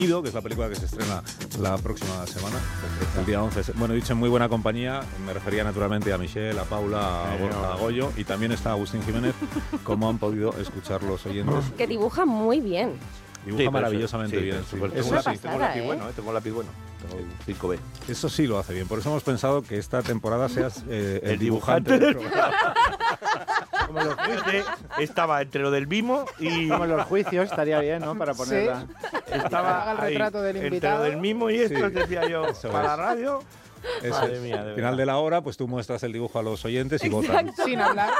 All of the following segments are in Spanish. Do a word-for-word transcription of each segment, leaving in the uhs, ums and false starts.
que es la película que se estrena la próxima semana, el día once. Bueno, dicho en muy buena compañía, me refería naturalmente a Michelle, a Paula, a Borja, a Goyo, y también está Agustín Jiménez, como han podido escuchar los oyentes. Que dibuja muy bien. Dibuja sí, maravillosamente sí, bien. Sí, sí. Tengo, es un lápiz, pasada, tengo un lápiz ¿eh? bueno, ¿eh? Tengo un lápiz bueno. Tengo un cinco B. Eso sí lo hace bien. Por eso hemos pensado que esta temporada seas eh, el, el dibujante, dibujante del programa. Como los, Este estaba entre lo del mimo y... como los juicios, estaría bien, ¿no? Para ponerla. Estaba Haga el ahí, retrato del entre invitado. lo del mimo y esto, Sí, decía yo, eso para la es. radio... Eso Madre es. mía, de Al verdad. final de la hora, pues tú muestras el dibujo a los oyentes y votan. Sin hablar.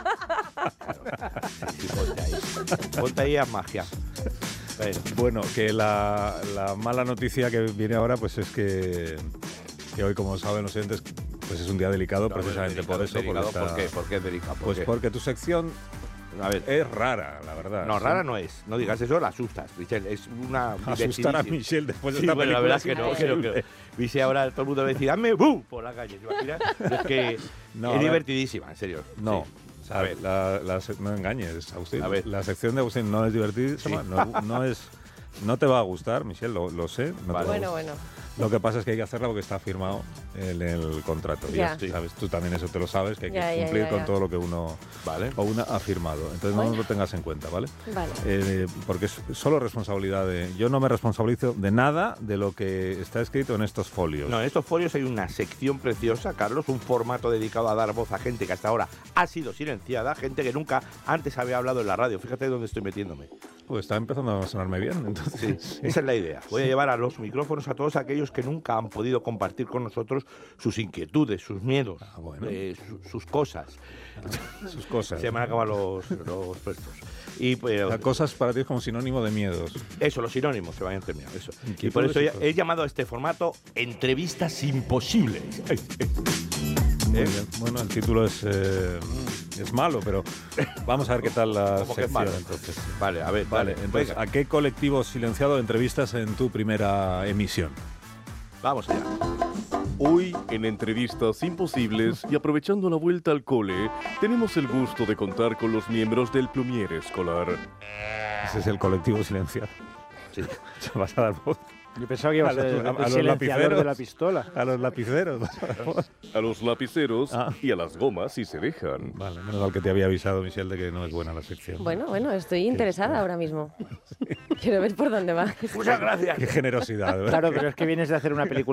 Sí, ponte ahí. Ponte ahí a magia. Bueno, Bueno, que la, la mala noticia que viene ahora, pues es que, que hoy, como saben los oyentes, pues es un día delicado, no, precisamente delicado, por eso. delicado, porque está- ¿por qué? ¿Por qué es delicado? ¿Por Pues qué? porque tu sección A ver, es rara, la verdad. no, Sí. rara no es. No digas eso, la asustas, Michelle. Es una... Asustar a divertidísima. Michelle después de Sí, esta bueno, la película. verdad es que no, creo que Michelle ahora todo el mundo va a decir, dame ¡bu! Por la calle, ¿te imaginas? Pero es que No, a es ver. divertidísima, en serio. No. Sí. O sea, A ver. la, la se- no engañes, Agustín. A ver. La sección de Agustín no es divertidísima, Sí. no, no es... No te va a gustar, Michelle, lo, lo sé. No te Vale. va a Bueno, gustar. bueno. Lo que pasa es que hay que hacerla porque está firmado en el contrato. Y Ya. es- ¿sabes? Tú también eso te lo sabes, que hay que Ya, ya, cumplir ya, con ya. todo lo que uno Vale. o una ha firmado. Entonces no Bueno. lo tengas en cuenta, ¿vale? Vale. Eh, porque es solo responsabilidad de... Yo no me responsabilizo de nada de lo que está escrito en estos folios. No, en estos folios hay una sección preciosa, Carlos, un formato dedicado a dar voz a gente que hasta ahora ha sido silenciada, gente que nunca antes había hablado en la radio. Fíjate dónde estoy metiéndome. Pues está empezando a sonarme bien, Sí, entonces... esa es la idea. Voy a llevar a los micrófonos a todos aquellos que nunca han podido compartir con nosotros sus inquietudes, sus miedos, Ah, bueno. eh, su- sus cosas. Sus cosas. Se me han acabado los, los puestos. Y pues, Las cosas para ti es como sinónimo de miedos. eso, los sinónimos se vayan terminando. Eso. Y Inquietudes por eso y he, cosas. he llamado a este formato Entrevistas Imposibles. Muy ¿Eh? bien. Bueno, el título es, eh, es malo, pero vamos a ver qué tal la ¿Cómo que es sección malo? entonces. Vale, a ver, Vale, dale, entonces, venga, ¿a qué colectivo silenciado entrevistas en tu primera emisión? vamos allá. Hoy, en Entrevistas Imposibles y aprovechando la vuelta al cole, tenemos el gusto de contar con los miembros del Plumier Escolar. Ese es el colectivo silenciado. Sí. ¿Se vas a dar voz Yo pensaba que iba a A ser los- el, a el los silenciador lapiceros. de la pistola. a los lapiceros? A los lapiceros Ah. y a las gomas si se dejan. Vale, menos mal que te había avisado, Michelle, de que no es buena la sección. Bueno, bueno, estoy interesada ahora mismo. Quiero ver por dónde va. Muchas gracias. Qué generosidad, ¿verdad? Claro, pero es que vienes de hacer una película